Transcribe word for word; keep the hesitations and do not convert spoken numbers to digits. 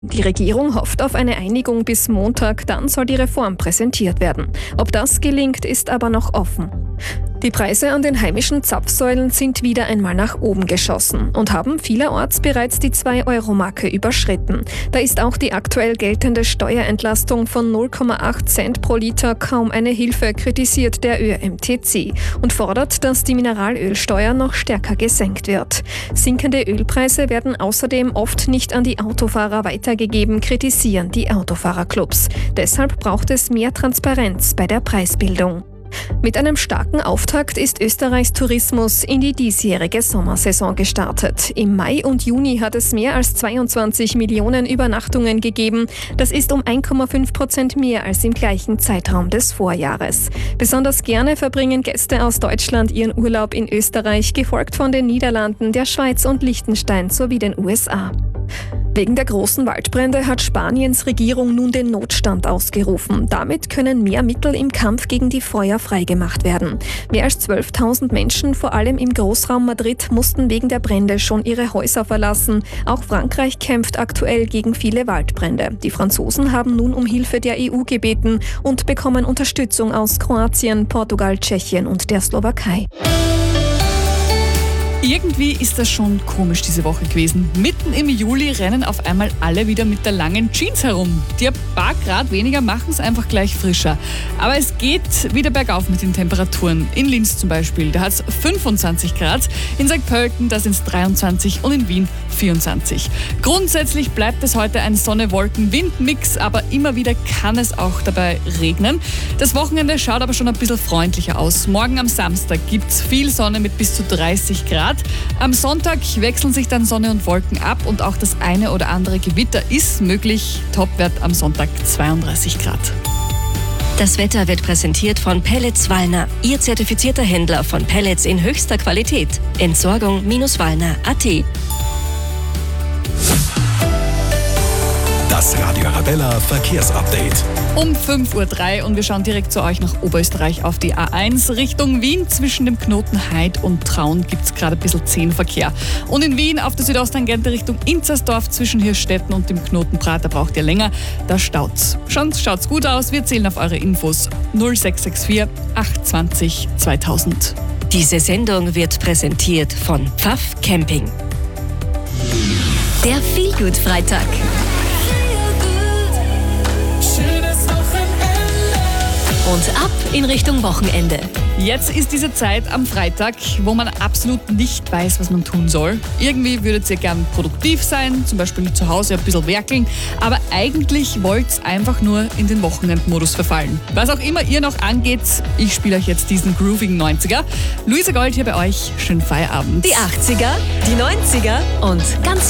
Die Regierung hofft auf eine Einigung bis Montag, dann soll die Reform präsentiert werden. Ob das gelingt, ist aber noch offen. Die Preise an den heimischen Zapfsäulen sind wieder einmal nach oben geschossen und haben vielerorts bereits die zwei Euro Marke überschritten. Da ist auch die aktuell geltende Steuerentlastung von null Komma acht Cent pro Liter kaum eine Hilfe, kritisiert der Ö M T C und fordert, dass die Mineralölsteuer noch stärker gesenkt wird. Sinkende Ölpreise werden außerdem oft nicht an die Autofahrer weitergegeben, kritisieren die Autofahrerclubs. Deshalb braucht es mehr Transparenz bei der Preisbildung. Mit einem starken Auftakt ist Österreichs Tourismus in die diesjährige Sommersaison gestartet. Im Mai und Juni hat es mehr als zweiundzwanzig Millionen Übernachtungen gegeben. Das ist um eins Komma fünf Prozent mehr als im gleichen Zeitraum des Vorjahres. Besonders gerne verbringen Gäste aus Deutschland ihren Urlaub in Österreich, gefolgt von den Niederlanden, der Schweiz und Liechtenstein sowie den U S A. Wegen der großen Waldbrände hat Spaniens Regierung nun den Notstand ausgerufen. Damit können mehr Mittel im Kampf gegen die Feuer freigemacht werden. Mehr als zwölftausend Menschen, vor allem im Großraum Madrid, mussten wegen der Brände schon ihre Häuser verlassen. Auch Frankreich kämpft aktuell gegen viele Waldbrände. Die Franzosen haben nun um Hilfe der E U gebeten und bekommen Unterstützung aus Kroatien, Portugal, Tschechien und der Slowakei. Irgendwie ist das schon komisch diese Woche gewesen. Mitten im Juli rennen auf einmal alle wieder mit der langen Jeans herum. Die ein paar Grad weniger machen es einfach gleich frischer. Aber es geht wieder bergauf mit den Temperaturen. In Linz zum Beispiel, da hat es fünfundzwanzig Grad. In Sankt Pölten, da sind es dreiundzwanzig und in Wien vierundzwanzig. Grundsätzlich bleibt es heute ein Sonne-Wolken-Wind-Mix, aber immer wieder kann es auch dabei regnen. Das Wochenende schaut aber schon ein bisschen freundlicher aus. Morgen am Samstag gibt es viel Sonne mit bis zu dreißig Grad. Am Sonntag wechseln sich dann Sonne und Wolken ab und auch das eine oder andere Gewitter ist möglich. Topwert am Sonntag zweiunddreißig Grad. Das Wetter wird präsentiert von Pellets Wallner, Ihr zertifizierter Händler von Pellets in höchster Qualität. Entsorgung Wallner Punkt a t. Das Radio Arabella Verkehrsupdate. Um fünf Uhr drei und wir schauen direkt zu euch nach Oberösterreich auf die A eins Richtung Wien. Zwischen dem Knoten Heid und Traun gibt es gerade ein bisschen Zehnverkehr. Und in Wien auf der Südosttangente Richtung Inzersdorf zwischen Hirstetten und dem Knoten Prater braucht ihr länger. Da staut's. Schon schaut's gut aus. Wir zählen auf eure Infos null sechs sechs vier acht zwei null zweitausend. Diese Sendung wird präsentiert von Pfaff Camping. Der Feelgood-Freitag. Und ab in Richtung Wochenende. Jetzt ist diese Zeit am Freitag, wo man absolut nicht weiß, was man tun soll. Irgendwie würdet ihr gern produktiv sein, zum Beispiel zu Hause ein bisschen werkeln, aber eigentlich wollt ihr einfach nur in den Wochenendmodus verfallen. Was auch immer ihr noch angeht, ich spiele euch jetzt diesen groovigen neunziger. Luisa Gold hier bei euch, schönen Feierabend. Die achtziger, die neunziger und ganz